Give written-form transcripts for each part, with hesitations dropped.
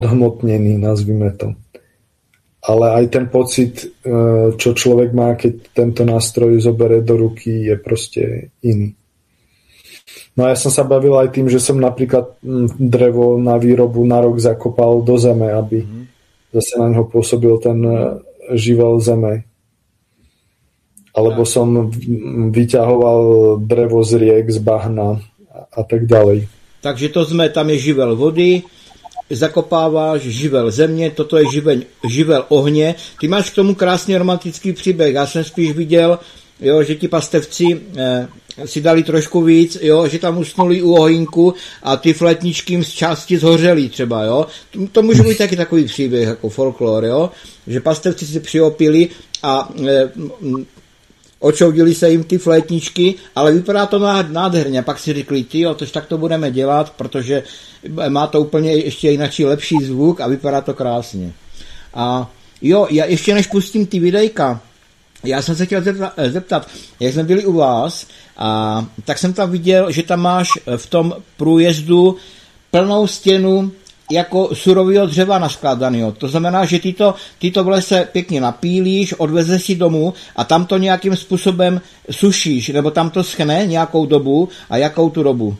odhmotnený, nazvime to. Ale aj ten pocit, čo človek má, keď tento nástroj zoberie do ruky, je proste iný. No a ja som sa bavil aj tým, že som napríklad drevo na výrobu na rok zakopal do zeme, aby zase na neho pôsobil ten živel zeme. Alebo som vyťahoval drevo z riek, z bahna a tak ďalej. Takže to sme, tam je živel vody, zakopáváš živel země, toto je živel ohně. Ty máš k tomu krásně romantický příběh. Já jsem spíš viděl, jo, že ti pastevci si dali trošku víc, jo, že tam usnuli u ohýnku a ty flétničky jim z části zhořely třeba, jo. To může být taky takový příběh, jako folklor, jo, že pastevci si přiopili a očoudili se jim ty flétničky, ale vypadá to nádherně. A pak si řekli, tyjo, tož tak to budeme dělat, protože má to úplně ještě jináčí lepší zvuk a vypadá to krásně. A jo, já ještě než pustím ty videjka, já jsem se chtěl zeptat, jak jsme byli u vás, a tak jsem tam viděl, že tam máš v tom průjezdu plnou stěnu jako surového dřeva naskládaného. To znamená, že ty to v lese pěkně napílíš, odvezeš si domů a tam to nějakým způsobem sušíš, nebo tam to schne nějakou dobu a jakou tu dobu?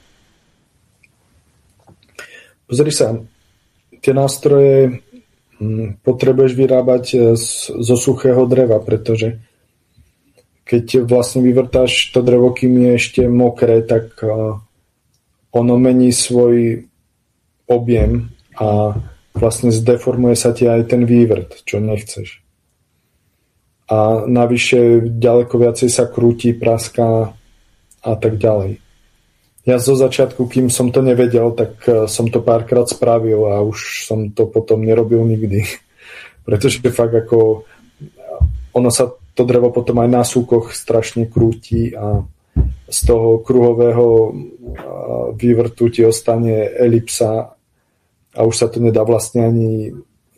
Pozri sa, tie nástroje potrebuješ vyrábať zo suchého dreva, pretože keď vlastne vyvrtáš to drevo, kým je ešte mokré, tak ono mení svoj objem a vlastne zdeformuje sa ti aj ten vývrt, čo nechceš. A navyše ďaleko viacej sa krúti, praská a tak ďalej. Ja zo začiatku, kým som to nevedel, tak som to párkrát spravil a už som to potom nerobil nikdy. Pretože fakt ako ono sa to drevo potom aj na súkoch strašne krúti a z toho kruhového vývrtu ti ostane elipsa a už sa to nedá vlastne ani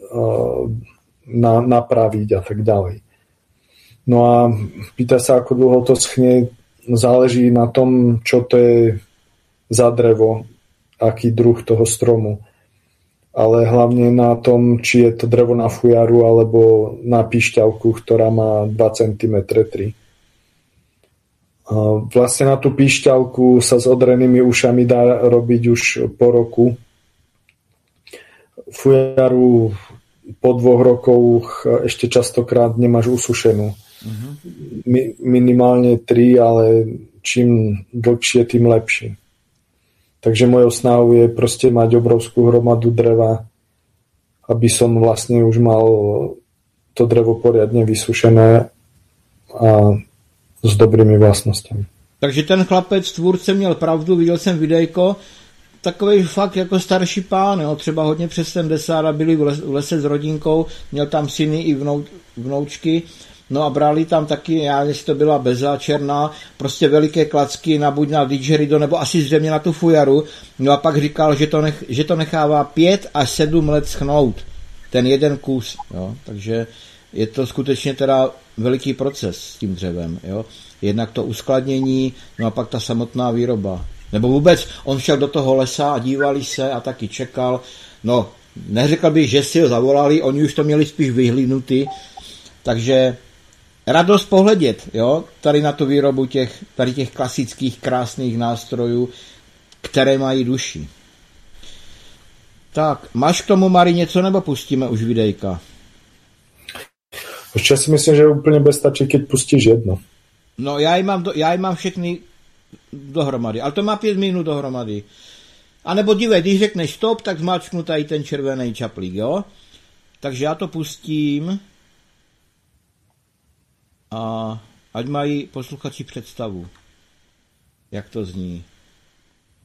napraviť a tak ďalej. No a pýta sa, ako dlho to schne, záleží na tom, čo to je za drevo, aký druh toho stromu. Ale hlavne na tom, či je to drevo na fujaru alebo na píšťalku, ktorá má 2 cm 3. Vlastne na tú píšťalku sa s odrenými ušami dá robiť už po roku. Fujaru po 2 rokoch ešte častokrát nemáš usušenú. Minimálne 3, ale čím dlhšie, tým lepšie. Takže mojou snahou je proste mať obrovskú hromadu dreva, aby som vlastne už mal to drevo poriadne vysušené a s dobrými vlastnosťami. Takže ten chlapec, tvůrce, měl pravdu, viděl jsem videjko, takovej fakt jako starší pán, jo, třeba hodně přes 70 a byli v lese s rodinkou, měl tam syny i vnoučky, no a brali tam taky, já jestli to byla beza černá, prostě veliké klacky buď na didgeridoo, nebo asi zřejmě na tu fujaru, no a pak říkal, že to nechává 5 až 7 let schnout, ten jeden kus, jo, takže je to skutečně teda veliký proces s tím dřevem, jo, jednak to uskladnění, no a pak ta samotná výroba. Nebo vůbec on šel do toho lesa a dívali se a taky čekal. No, neřekl bych, že si ho zavolali, oni už to měli spíš vyhlídnutý. Takže radost pohledět, jo, tady na tu výrobu těch klasických krásných nástrojů, které mají duši. Tak, máš k tomu, Mari, něco, nebo pustíme už videjka? Ještě si myslím, že úplně bez stačí, keď pustíš jedno. No, já ji mám všechny dohromady, ale to má 5 minut dohromady. A nebo dívej, když řekneš stop, tak zmáčknu tady ten červený čaplík, jo? Takže já to pustím a ať mají posluchači představu, jak to zní.